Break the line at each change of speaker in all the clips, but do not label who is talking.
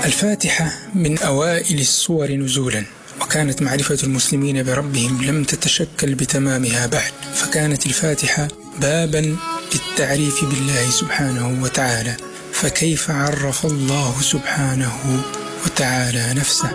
الفاتحة من أوائل السور نزولا، وكانت معرفة المسلمين بربهم لم تتشكل بتمامها بعد، فكانت الفاتحة بابا للتعريف بالله سبحانه وتعالى. فكيف عرف الله سبحانه وتعالى نفسه؟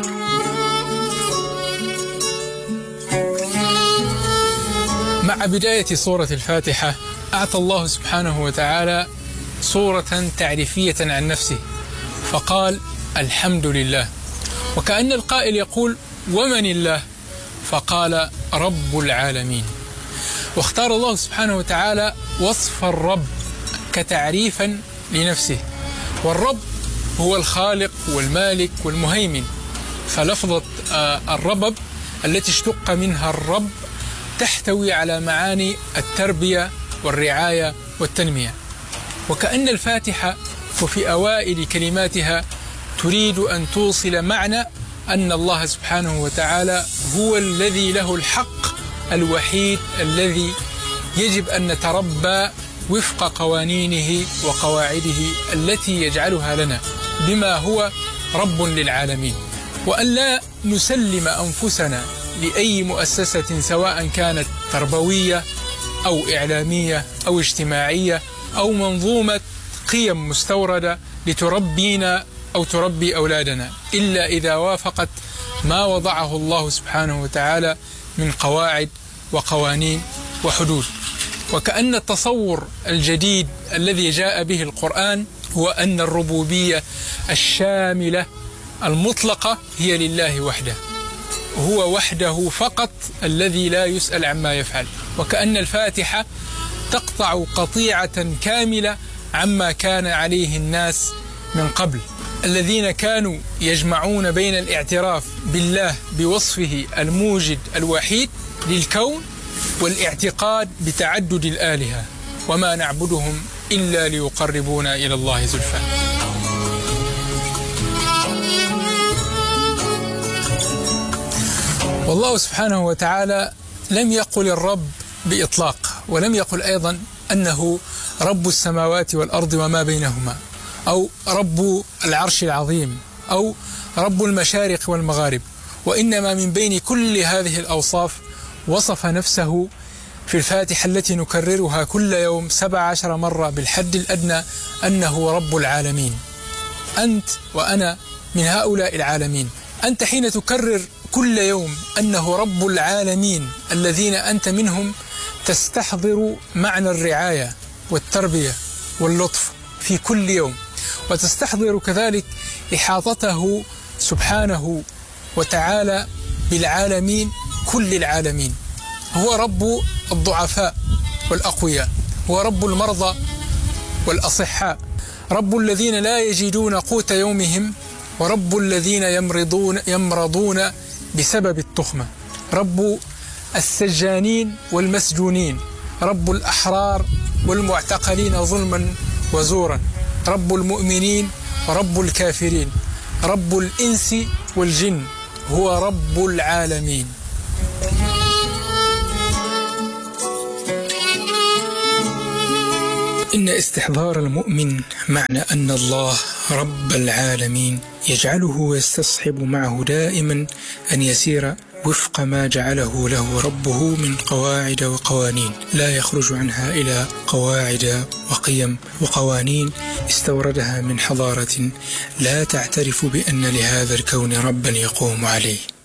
مع بداية سورة الفاتحة أعطى الله سبحانه وتعالى صورة تعريفية عن نفسه، فقال الحمد لله، وكأن القائل يقول ومن الله؟ فقال رب العالمين. واختار الله سبحانه وتعالى وصف الرب كتعريفا لنفسه، والرب هو الخالق والمالك والمهيمن، فلفظة الربب التي اشتق منها الرب تحتوي على معاني التربية والرعاية والتنمية. وكأن الفاتحة وفي أوائل كلماتها تريد أن توصل معنى أن الله سبحانه وتعالى هو الذي له الحق الوحيد الذي يجب أن نتربى وفق قوانينه وقواعده التي يجعلها لنا بما هو رب للعالمين، وأن لا نسلم أنفسنا لأي مؤسسة سواء كانت تربوية أو إعلامية أو اجتماعية أو منظومة قيم مستوردة لتربينا أو تربي أولادنا، إلا إذا وافقت ما وضعه الله سبحانه وتعالى من قواعد وقوانين وحدود. وكأن التصور الجديد الذي جاء به القرآن هو أن الربوبية الشاملة المطلقة هي لله وحده، هو وحده فقط الذي لا يسأل عما يفعل. وكأن الفاتحة تقطع قطيعة كاملة عما كان عليه الناس من قبل، الذين كانوا يجمعون بين الاعتراف بالله بوصفه الموجد الوحيد للكون والاعتقاد بتعدد الآلهة، وما نعبدهم إلا ليقربونا إلى الله زلفى. والله سبحانه وتعالى لم يقل الرب بإطلاق، ولم يقل أيضا أنه رب السماوات والأرض وما بينهما، أو رب العرش العظيم، أو رب المشارق والمغارب، وإنما من بين كل هذه الأوصاف وصف نفسه في الفاتحة التي نكررها كل يوم 17 مرة بالحد الأدنى أنه رب العالمين. أنت وأنا من هؤلاء العالمين. أنت حين تكرر كل يوم أنه رب العالمين الذين أنت منهم تستحضر معنى الرعاية والتربية واللطف في كل يوم، وتستحضر كذلك إحاطته سبحانه وتعالى بالعالمين كل العالمين. هو رب الضعفاء والأقوياء، هو رب المرضى والأصحاء، رب الذين لا يجدون قوت يومهم، ورب الذين يمرضون بسبب التخمة، رب السجانين والمسجونين، رب الأحرار والمعتقلين ظلما وزورا، رب المؤمنين ورب الكافرين، رب الإنس والجن، هو رب العالمين. إن استحضار المؤمن معنى أن الله رب العالمين يجعله يستصحب معه دائما أن يسير وفق ما جعله له ربه من قواعد وقوانين، لا يخرج عنها إلى قواعد وقيم وقوانين استوردها من حضارة لا تعترف بأن لهذا الكون ربا يقوم عليه.